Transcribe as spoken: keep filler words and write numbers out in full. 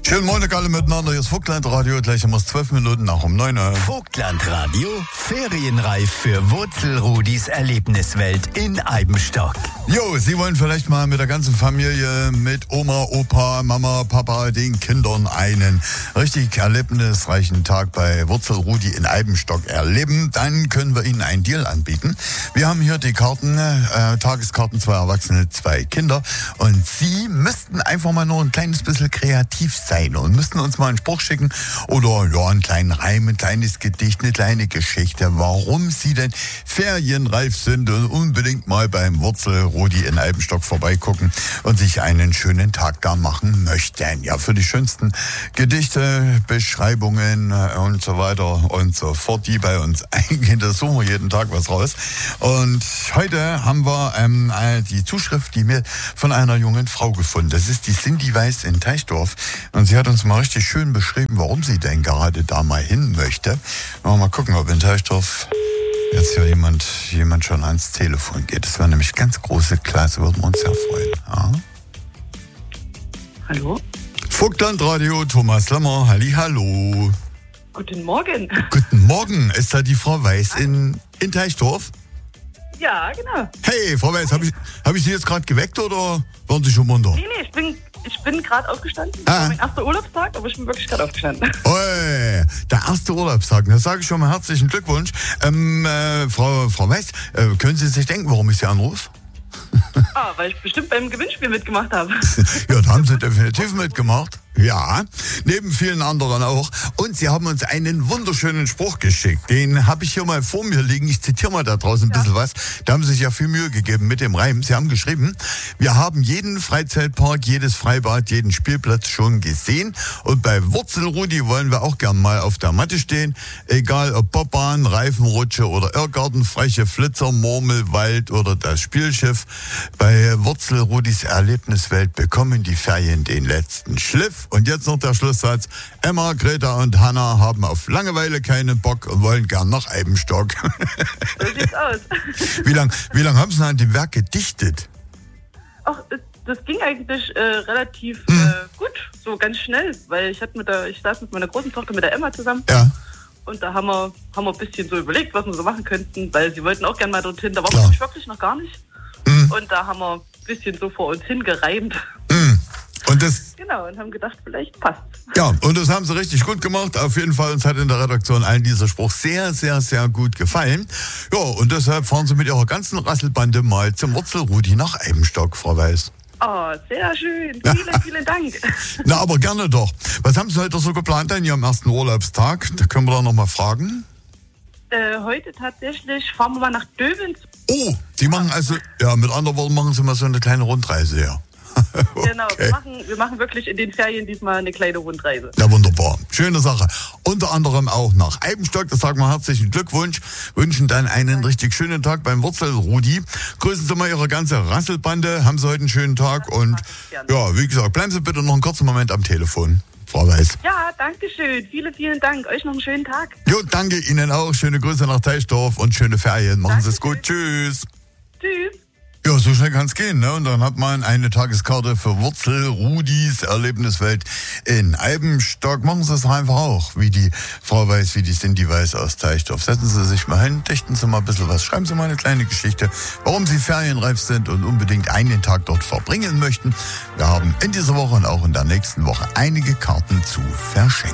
Schönen Montag alle miteinander, hier ist Vogtland-Radio, gleich haben wir es zwölf Minuten nach um neun Uhr. Vogtland-Radio, ferienreif für Wurzelrudis Erlebniswelt in Eibenstock. Jo, Sie wollen vielleicht mal mit der ganzen Familie, mit Oma, Opa, Mama, Papa, den Kindern einen richtig erlebnisreichen Tag bei Wurzelrudi in Eibenstock erleben. Dann können wir Ihnen einen Deal anbieten. Wir haben hier die Karten, äh, Tageskarten, zwei Erwachsene, zwei Kinder. Und Sie müssten einfach mal nur ein kleines bisschen kreativ sein und müssten uns mal einen Spruch schicken oder ja, einen kleinen Reim, ein kleines Gedicht, eine kleine Geschichte, warum Sie denn ferienreif sind und unbedingt mal beim Wurzelrudi in Eibenstock vorbeigucken und sich einen schönen Tag da machen möchten. Ja, für die schönsten Gedichte, Beschreibungen und so weiter und so fort, die bei uns eingehen, da suchen wir jeden Tag was raus. Und heute haben wir ähm, die Zuschrift, die mir von einer jungen Frau gefunden. Das ist die Cindy Weiß in Teichdorf. Und sie hat uns mal richtig schön beschrieben, warum sie denn gerade da mal hin möchte. Mal gucken, ob in Teichdorf jetzt hier jemand, jemand schon ans Telefon geht. Das wäre nämlich ganz große Klasse, würden wir uns ja freuen. Ja? Hallo? Vogtland-Radio, Thomas Lammer, halli, hallo. Guten Morgen. Guten Morgen, ist da die Frau Weiß in, in Teichdorf? Ja, genau. Hey, Frau Weiß, habe ich, hab ich Sie jetzt gerade geweckt oder waren Sie schon munter? Nee, nee, ich bin, ich bin gerade aufgestanden. Ah. Das war mein erster Urlaubstag, aber ich bin wirklich gerade aufgestanden. Oi, der erste Urlaubstag. Da sage ich schon mal herzlichen Glückwunsch. Ähm, äh, Frau, Frau Weiß, äh, können Sie sich denken, warum ich Sie anrufe? Ah, weil ich bestimmt beim Gewinnspiel mitgemacht habe. Ja, da haben Sie definitiv mitgemacht. Ja, neben vielen anderen auch. Und Sie haben uns einen wunderschönen Spruch geschickt. Den habe ich hier mal vor mir liegen. Ich zitiere mal da draußen ein Ja. bisschen was. Da haben Sie sich ja viel Mühe gegeben mit dem Reim. Sie haben geschrieben, wir haben jeden Freizeitpark, jedes Freibad, jeden Spielplatz schon gesehen. Und bei Wurzelrudi wollen wir auch gern mal auf der Matte stehen. Egal ob Bobbahn, Reifenrutsche oder Irrgarten, freche Flitzer, Murmel, Wald oder das Spielschiff. Bei Wurzelrudis Erlebniswelt bekommen die Ferien den letzten Schliff. Und jetzt noch der Schlusssatz. Emma, Greta und Hanna haben auf Langeweile keinen Bock und wollen gern nach Eibenstock. So sieht's aus. Wie lange wie lang haben Sie denn an dem Werk gedichtet? Ach, das, das ging eigentlich äh, relativ äh, gut, so ganz schnell, weil ich hatte mit der, ich saß mit meiner großen Tochter, mit der Emma zusammen. Ja. Und da haben wir, haben wir ein bisschen so überlegt, was wir so machen könnten, weil sie wollten auch gerne mal dorthin. Da waren Klar. wir nämlich wirklich noch gar nicht. Mhm. Und da haben wir ein bisschen so vor uns hingereimt. Mhm. Und das, Genau, und haben gedacht, vielleicht passt. ja, und das haben Sie richtig gut gemacht. Auf jeden Fall, uns hat in der Redaktion allen dieser Spruch sehr, sehr, sehr gut gefallen. Ja, und deshalb fahren Sie mit Ihrer ganzen Rasselbande mal zum Wurzelrudi nach Eibenstock, Frau Weiß. Oh, sehr schön. Vielen, vielen Dank. Na, aber gerne doch. Was haben Sie heute so geplant an Ihrem ersten Urlaubstag? Da können wir doch noch mal fragen. Äh, heute tatsächlich fahren wir mal nach Döbens. Oh, Sie machen also, ja, mit anderen Worten machen Sie mal so eine kleine Rundreise, ja. Okay. Genau, wir machen, wir machen wirklich in den Ferien diesmal eine kleine Rundreise. Ja, wunderbar. Schöne Sache. Unter anderem auch nach Eibenstock. Das sagen wir herzlichen Glückwunsch. Wünschen dann einen richtig schönen Tag beim Wurzelrudi. Grüßen Sie mal Ihre ganze Rasselbande. Haben Sie heute einen schönen Tag. Und gerne. ja, wie gesagt, bleiben Sie bitte noch einen kurzen Moment am Telefon, Frau Weiß. Ja, danke schön. Vielen, vielen Dank. Euch noch einen schönen Tag. Jo, danke Ihnen auch. Schöne Grüße nach Teichdorf und schöne Ferien. Machen Sie es gut. Tschüss. Tschüss. Ja, so schnell kann es gehen, ne? Und dann hat man eine Tageskarte für Wurzelrudis Erlebniswelt in Eibenstock. Machen Sie es doch einfach auch, wie die Frau Weiß, wie die Cindy Weiß aus Teichdorf. Setzen Sie sich mal hin, dichten Sie mal ein bisschen was, schreiben Sie mal eine kleine Geschichte, warum Sie ferienreif sind und unbedingt einen Tag dort verbringen möchten. Wir haben in dieser Woche und auch in der nächsten Woche einige Karten zu verschenken.